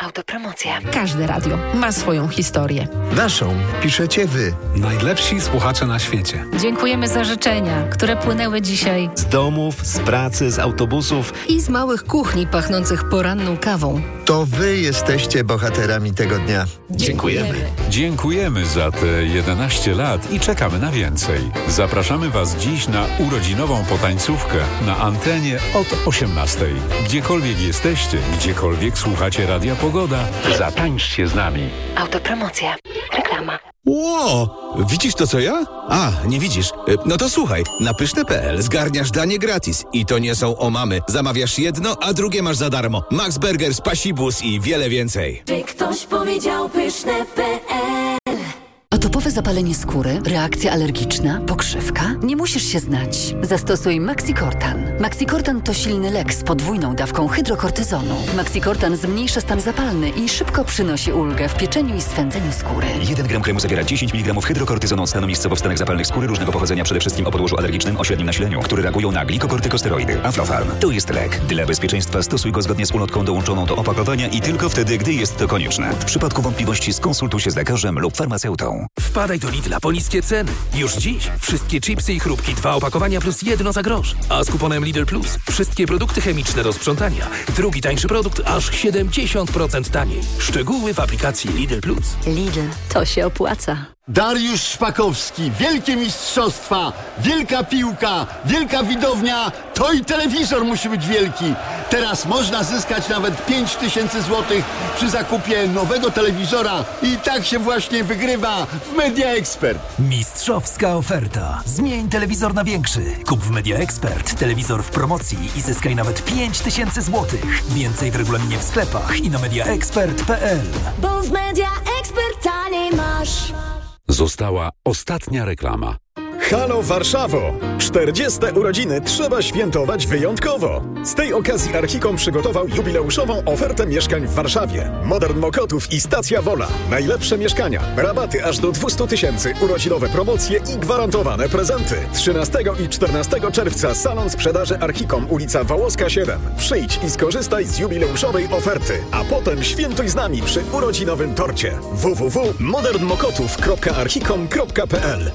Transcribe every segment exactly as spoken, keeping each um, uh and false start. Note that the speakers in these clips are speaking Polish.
Autopromocja. Każde radio ma swoją historię. Naszą piszecie wy. Najlepsi słuchacze na świecie. Dziękujemy za życzenia, które płynęły dzisiaj z domów, z pracy, z autobusów i z małych kuchni pachnących poranną kawą. To wy jesteście bohaterami tego dnia. Dziękujemy. Dziękujemy za te jedenaście lat i czekamy na więcej. Zapraszamy Was dziś na urodzinową potańcówkę na antenie od osiemnastej. Gdziekolwiek jesteście, gdziekolwiek słuchacie Radia Pogoda, zatańczcie z nami. Autopromocja. Reklama. Ło! Widzisz to, co ja? A, nie widzisz? No to słuchaj, na pyszne kropka pe el zgarniasz danie gratis. I to nie są omamy. Zamawiasz jedno, a drugie masz za darmo. Max Burger, Spasibus i wiele więcej. Czy ktoś powiedział pyszne kropka pe el? Atopowe zapalenie skóry, reakcja alergiczna, pokrzywka? Nie musisz się znać. Zastosuj Maxicortan. Maxicortan to silny lek z podwójną dawką hydrokortyzonu. Maxicortan zmniejsza stan zapalny i szybko przynosi ulgę w pieczeniu i swędzeniu skóry. jeden gram kremu zawiera dziesięć miligramów hydrokortyzonu od stanu miejscowo w stanach zapalnych skóry różnego pochodzenia, przede wszystkim o podłożu alergicznym o średnim nasileniu, które reagują na glikokortykosteroidy. Aflofarm. To jest lek. Dla bezpieczeństwa stosuj go zgodnie z ulotką dołączoną do opakowania i tylko wtedy, gdy jest to konieczne. W przypadku wątpliwości skonsultuj się z lekarzem lub farmaceutą. Wpadaj do Lidla po niskie ceny. Już dziś wszystkie chipsy i chrupki, dwa opakowania plus jedno za grosz. A z kuponem Lidl Plus wszystkie produkty chemiczne do sprzątania. Drugi tańszy produkt aż siedemdziesiąt procent taniej. Szczegóły w aplikacji Lidl Plus. Lidl, to się opłaca. Dariusz Szpakowski, wielkie mistrzostwa, wielka piłka, wielka widownia, to i telewizor musi być wielki. Teraz można zyskać nawet pięć tysięcy złotych przy zakupie nowego telewizora i tak się właśnie wygrywa w Media Expert. Mistrzowska oferta. Zmień telewizor na większy. Kup w Media Expert telewizor w promocji i zyskaj nawet pięć tysięcy złotych. Więcej w regulaminie w sklepach i na mediaexpert kropka pe el. Bo w Media Expert taniej masz. Została ostatnia reklama. Halo Warszawo! czterdzieste urodziny trzeba świętować wyjątkowo. Z tej okazji Archicom przygotował jubileuszową ofertę mieszkań w Warszawie. Modern Mokotów i Stacja Wola. Najlepsze mieszkania, rabaty aż do dwieście tysięcy, urodzinowe promocje i gwarantowane prezenty. trzynastego i czternastego czerwca salon sprzedaży Archicom, ulica Wałowska siedem. Przyjdź i skorzystaj z jubileuszowej oferty, a potem świętuj z nami przy urodzinowym torcie. w w w kropka modern mokotów kropka archicom kropka pe el.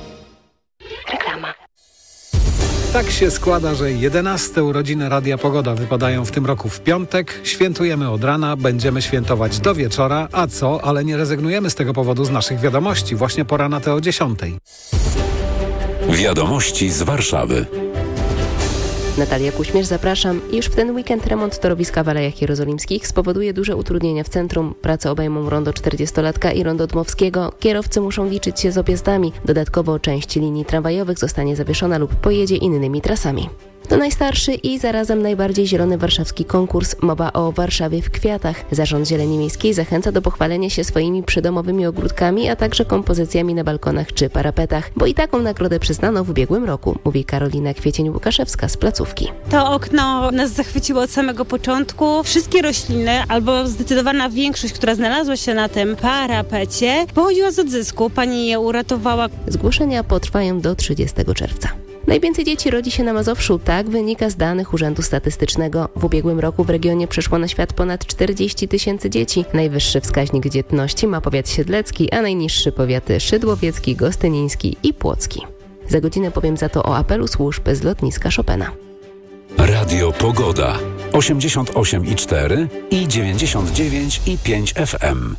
Reklama. Tak się składa, że jedenaste urodziny Radia Pogoda wypadają w tym roku w piątek. Świętujemy od rana, będziemy świętować do wieczora. A co? Ale nie rezygnujemy z tego powodu z naszych wiadomości. Właśnie pora na te o dziesiątej. Wiadomości z Warszawy. Natalia Kuśmierz, zapraszam. Już w ten weekend remont torowiska w Alejach Jerozolimskich spowoduje duże utrudnienia w centrum. Prace obejmą rondo czterdziestolatka i rondo Dmowskiego. Kierowcy muszą liczyć się z objazdami. Dodatkowo część linii tramwajowych zostanie zawieszona lub pojedzie innymi trasami. To najstarszy i zarazem najbardziej zielony warszawski konkurs. Mowa o Warszawie w kwiatach. Zarząd Zieleni Miejskiej zachęca do pochwalenia się swoimi przydomowymi ogródkami, a także kompozycjami na balkonach czy parapetach, bo i taką nagrodę przyznano w ubiegłym roku, mówi Karolina Kwiecień-Łukaszewska z placówki. To okno nas zachwyciło od samego początku. Wszystkie rośliny, albo zdecydowana większość, która znalazła się na tym parapecie, pochodziła z odzysku. Pani je uratowała. Zgłoszenia potrwają do trzydziestego czerwca. Najwięcej dzieci rodzi się na Mazowszu, tak wynika z danych Urzędu Statystycznego. W ubiegłym roku w regionie przyszło na świat ponad czterdzieści tysięcy dzieci. Najwyższy wskaźnik dzietności ma powiat siedlecki, a najniższy powiaty szydłowiecki, gostyniński i płocki. Za godzinę powiem za to o apelu służb z lotniska Chopina. Radio Pogoda osiemdziesiąt osiem i cztery i dziewięćdziesiąt dziewięć i pięć F M.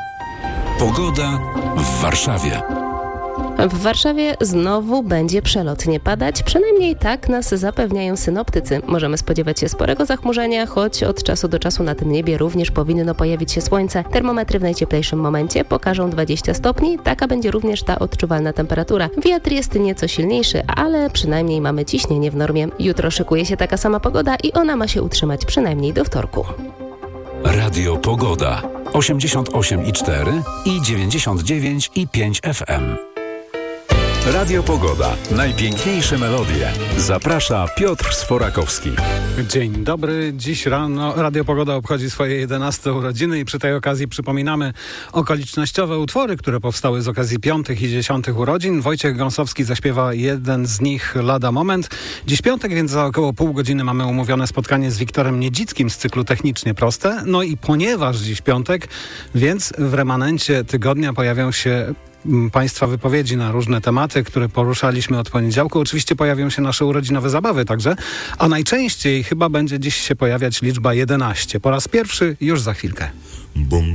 Pogoda w Warszawie. W Warszawie znowu będzie przelotnie padać, przynajmniej tak nas zapewniają synoptycy. Możemy spodziewać się sporego zachmurzenia, choć od czasu do czasu na tym niebie również powinno pojawić się słońce. Termometry w najcieplejszym momencie pokażą dwadzieścia stopni, taka będzie również ta odczuwalna temperatura. Wiatr jest nieco silniejszy, ale przynajmniej mamy ciśnienie w normie. Jutro szykuje się taka sama pogoda i ona ma się utrzymać przynajmniej do wtorku. Radio Pogoda osiemdziesiąt osiem i cztery i dziewięćdziesiąt dziewięć i pięć F M. Radio Pogoda. Najpiękniejsze melodie. Zaprasza Piotr Sforakowski. Dzień dobry. Dziś rano Radio Pogoda obchodzi swoje jedenaste urodziny i przy tej okazji przypominamy okolicznościowe utwory, które powstały z okazji piątych i dziesiątych urodzin. Wojciech Gąsowski zaśpiewa jeden z nich lada moment. Dziś piątek, więc za około pół godziny mamy umówione spotkanie z Wiktorem Niedzickim z cyklu Technicznie Proste. No i ponieważ dziś piątek, więc w remanencie tygodnia pojawią się Państwa wypowiedzi na różne tematy, które poruszaliśmy od poniedziałku. Oczywiście pojawią się nasze urodzinowe zabawy także, a najczęściej chyba będzie dziś się pojawiać liczba jedenaście. Po raz pierwszy już za chwilkę. Bum.